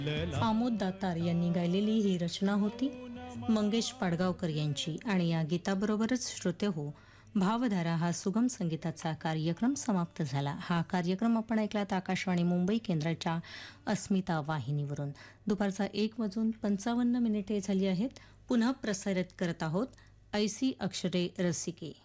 आमोद दातार यांनी गायलेली ही रचना होती मंगेश पाडगावकर यांची. आणि या गीताबरोबरच श्रोते हो, भावधारा हा सुगम संगीताचा कार्यक्रम समाप्त झाला. हा कार्यक्रम आपण ऐकलात आकाशवाणी मुंबई केंद्राच्या अस्मिता वाहिनीवरून. दुपारचा 1:55 झाली आहेत. पुन्हा प्रसारित करत आहोत ऐसी अक्षरे रसिके.